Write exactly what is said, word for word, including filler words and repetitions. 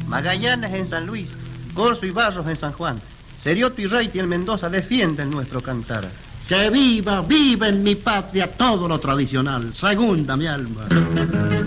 Magallanes en San Luis, Corzo y Barros en San Juan, Serioto y Reiti en Mendoza defienden nuestro cantar. Que viva, viva en mi patria todo lo tradicional. Segunda mi alma.